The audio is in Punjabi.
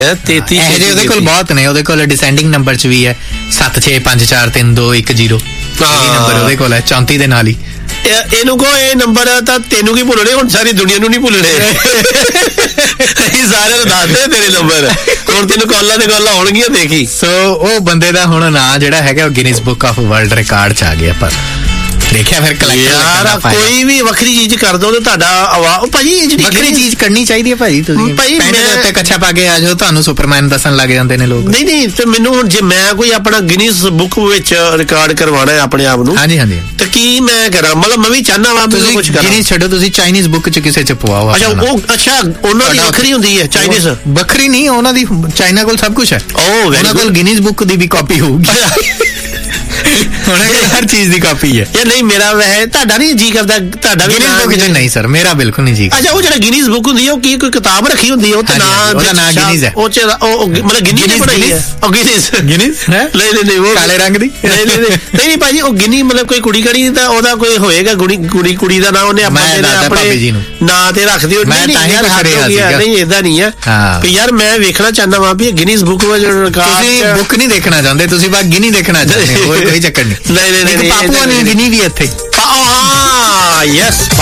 33 ਉਹਦੇ ਕੋਲ ਬਹੁਤ ਨੇ। ਉਹਦੇ ਕੋਲ ਡਿਸੈਂਡਿੰਗ ਨੰਬਰ 'ਚ ਵੀ ਹੈ 76543210 ਨੰਬਰ ਉਹਦੇ ਕੋਲ ਹੈ 34 ਦੇ ਨਾਲ ਹੀ। ਇਹਨੂੰ ਕੋ ਇਹ ਨੰਬਰ ਤਾਂ ਤੈਨੂੰ ਕੀ ਭੁੱਲਣੇ, ਹੁਣ ਸਾਰੀ ਦੁਨੀਆ ਨੂੰ ਨਹੀਂ ਭੁੱਲਣੇ। ਅਸੀਂ ਸਾਰਿਆਂ ਨੂੰ ਦੱਸਦੇ ਤੇਰੇ ਨੰਬਰ, ਹੁਣ ਤੈਨੂੰ ਕਾਲਾਂ ਤੇ ਕਾਲਾਂ ਹੋਣਗੀਆਂ ਦੇਖੀ। ਸੋ ਉਹ ਬੰਦੇ ਦਾ ਹੁਣ ਨਾਂ ਜਿਹੜਾ ਹੈਗਾ ਉਹ Guinness book of world record 'ਚ ਆ ਗਿਆ। ਪਰ ਦੇਖਿਆ ਫਿਰ ਯਾਰ ਕੋਈ ਵੀ ਵੱਖਰੀ ਚੀਜ਼ ਕਰ ਦੋ ਤੇ ਤੁਹਾਡਾ ਭਾਜੀ ਵੱਖਰੀ ਚੀਜ਼ ਕਰਨੀ ਚਾਹੀਦੀ ਹੈ ਭਾਜੀ। ਤੁਸੀਂ ਭਾਈ ਉੱਤੇ ਕੱਛਾ ਪਾ ਕੇ ਆ ਜਾਓ, ਤੁਹਾਨੂੰ ਸੁਪਰਮੈਨ ਦੱਸਣ ਲੱਗ ਜਾਂਦੇ ਨੇ ਲੋਕ। ਨਹੀਂ ਤੇ ਮੈਨੂੰ ਹੁਣ ਜੇ ਮੈਂ ਕੋਈ ਆਪਣਾ ਗਿਨੀਜ਼ ਬੁੱਕ ਵਿੱਚ ਰਿਕਾਰਡ ਕਰਵਾਉਣਾ ਹੈ ਆਪਣੇ ਆਪ ਨੂੰ, ਹਾਂਜੀ ਤੇ ਕੀ ਮੈਂ ਕਰਾਂ? ਮਤਲਬ ਮੈਂ ਵੀ ਚਾਹਨਾ ਵਾ ਤੁਸੀਂ ਕੁਝ ਗਿਨੀਜ਼ ਛੱਡੋ, ਤੁਸੀਂ ਚਾਈਨੀਜ਼ ਬੁੱਕ 'ਚ ਕਿਸੇ 'ਚ ਪਵਾਓ। ਅੱਛਾ ਉਹਨਾਂ ਦੀ ਵੱਖਰੀ ਹੁੰਦੀ ਹੈ ਚਾਈਨੀਜ਼? ਵੱਖਰੀ ਨਹੀਂ, ਉਹਨਾਂ ਦੀ ਚਾਈਨਾ ਕੋਲ ਸਭ ਕੁਝ ਹੈ। ਉਹਨਾਂ ਕੋਲ ਗਿਨੀਜ਼ ਬੁੱਕ ਦੀ ਵੀ ਕਾਪੀ ਹੋਊਗੀ। ਹਰ ਚੀਜ਼ ਦੀ ਕਾਪੀ ਹੈ ਯਾਰ। ਨਹੀਂ ਮੇਰਾ ਵੈਸੇ ਤੁਹਾਡਾ ਨਹੀਂ ਜੀ ਕਰਦਾ? ਤੁਹਾਡਾ ਵੀ ਗਿਨੀਜ਼ ਬੁੱਕ 'ਚ ਨਹੀਂ ਸਰ, ਮੇਰਾ ਬਿਲਕੁਲ ਨਹੀਂ ਜੀ। ਅੱਛਾ ਉਹ ਜਿਹੜਾ ਗਿਨੀਜ਼ ਬੁੱਕ ਹੁੰਦੀ ਹੈ ਉਹ ਕੀ ਕੋਈ ਕਿਤਾਬ ਰੱਖੀ ਹੁੰਦੀ ਹੈ? ਉਹ ਤੇ ਉਹਦਾ ਨਾਂ ਗਿਨੀਜ਼ ਹੈ। ਉਹ ਚ ਮਤਲਬ ਗਿਨੀਜ਼ ਬਣਾਈ ਹੈ ਉਹ ਗਿਨੀਜ਼ ਹੈ? ਨਹੀਂ ਉਹ ਕਾਲੇ ਰੰਗ ਦੀ ਨਹੀਂ ਭਾਜੀ ਉਹ ਗਿਨੀ ਮਤਲਬ ਕੋਈ ਕੁੜੀ ਕੜੀ ਤਾਂ ਉਹਦਾ ਕੋਈ ਹੋਏਗਾ ਕੁੜੀ ਦਾ ਨਾਂ ਉਹਨੇ ਆਪਣੇ ਨਾਂ ਤੇ ਰੱਖ ਦਿਓ। ਨਹੀਂ ਏਦਾਂ ਨਹੀਂ ਹੈ ਯਾਰ। ਮੈਂ ਵੇਖਣਾ ਚਾਹੁੰਦਾ ਵਾਂ ਵੀ ਗਿਨੀਜ਼ ਬੁੱਕ ਤੁਸੀਂ ਬੁੱਕ ਨਹੀਂ ਦੇਖਣਾ ਚਾਹੁੰਦੇ, ਤੁਸੀਂ ਬਸ ਗਿਨੀ ਦੇਖਣਾ ਚਾਹੁੰਦੇ ਹੋ। ਕੋਈ ਚੱਕਰ ਨਹੀਂ। ਨਹੀਂ ਪਾਪੂਆ ਨਿਊ ਗਿਨੀ ਵੀ ਇੱਥੇ। ਯੈਸ